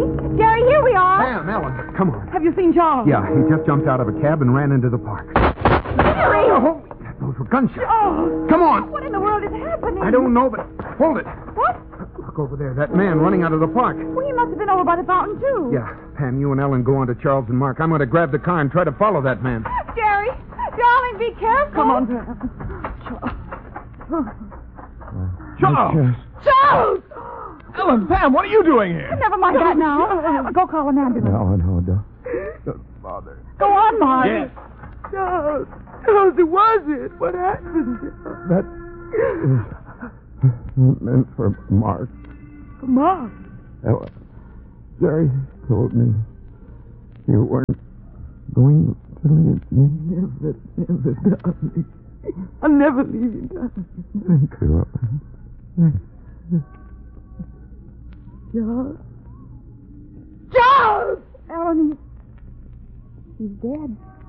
Jerry, here we are. Pam, Ellen, come on. Have you seen Charles? Yeah, he just jumped out of a cab and ran into the park. Jerry! Oh, those were gunshots. Oh. Come on. What in the world is happening? I don't know, but hold it. What? Look over there, that man running out of the park. Well, he must have been over by the fountain, too. Yeah, Pam, you and Ellen go on to Charles and Mark. I'm going to grab the car and try to follow that man. Jerry, darling, be careful. Come on, Pam. Charles! Charles! Ellen, Pam, what are you doing here? Never mind that now. Go call an ambulance. No, don't bother. Go on, Mark. Yes. Charles, it was it. What happened? That is meant for Mark. Mark. Jerry told me you weren't going to leave me. Never, darling. I'll never leave you, darling. Thank you. Charles? Charles! Ellen, he's dead.